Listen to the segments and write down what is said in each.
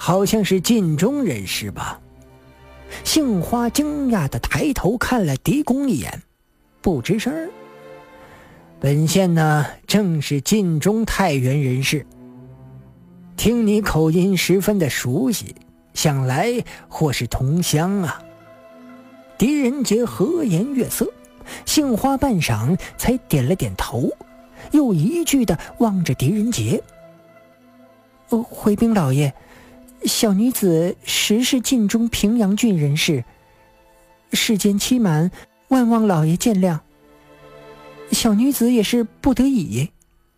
好像是晋中人士吧？杏花惊讶地抬头看了狄公一眼，不吱声。本县呢，正是晋中太原人士。听你口音十分的熟悉，想来或是同乡啊。狄仁杰和颜悦色，杏花半晌才点了点头，又一句地望着狄仁杰。回禀老爷，小女子实是晋中平阳郡人士，世间期满，万望老爷见谅。小女子也是不得已。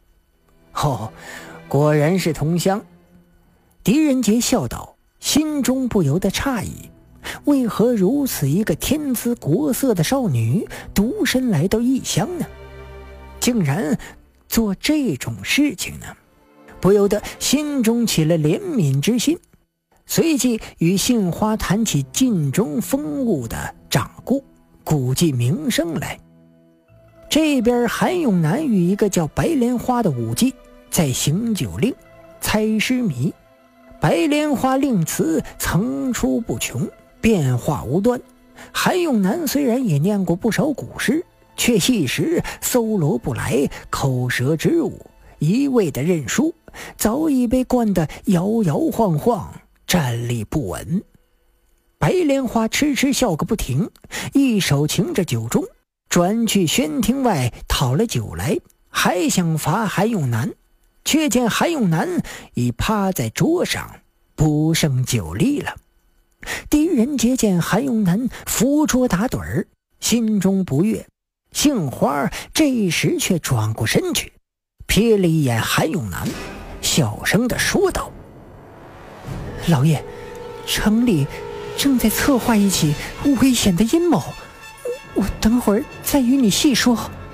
果然是同乡。狄仁杰笑道，心中不由得诧异，为何如此一个天姿国色的少女独身来到异乡呢？竟然做这种事情呢？不由得心中起了怜悯之心，随即与杏花谈起晋中风物的掌故，估计名声来。这边韩永南与一个叫白莲花的舞伎在行酒令猜诗谜，白莲花令词层出不穷，变化无端。韩永南虽然也念过不少古诗，却一时搜罗不来口舌之物，一味的认输，早已被灌得摇摇晃晃，站立不稳。白莲花痴痴笑个不停，一手擎着酒盅，转去轩厅外讨了酒来，还想罚韩永南，却见韩永南已趴在桌上不胜酒力了。狄仁杰见韩永南扶桌打盹儿，心中不悦，杏花这时却转过身去，瞥了一眼韩永南，小声地说道：老爷，城里正在策划一起危险的阴谋，我等会儿再与你细说。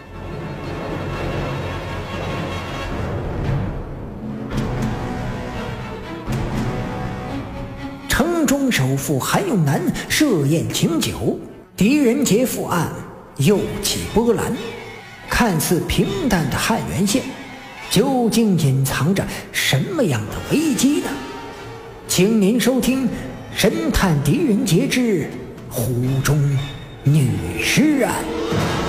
城中首富韩永南设宴请酒，狄仁杰赴案又起波澜。看似平淡的汉源县，究竟隐藏着什么样的危机呢？请您收听《神探狄仁杰之湖中女尸案》。